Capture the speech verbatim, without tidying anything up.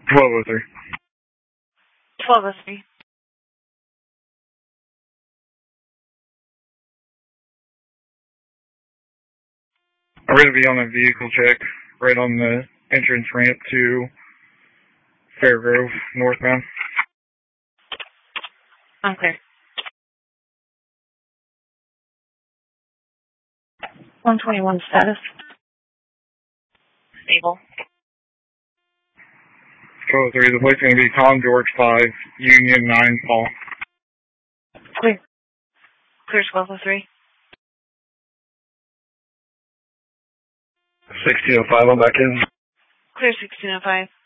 twelve oh three. twelve oh three. I'm ready to be on a vehicle check right on the entrance ramp to Fairgrove, northbound. I'm clear. one twenty-one status. Stable. twelve oh three, the plate's going to be Tom George five, Union nine, Paul. Clear. Clear twelve oh three. sixteen oh five, I'm back in. Clear sixteen oh five.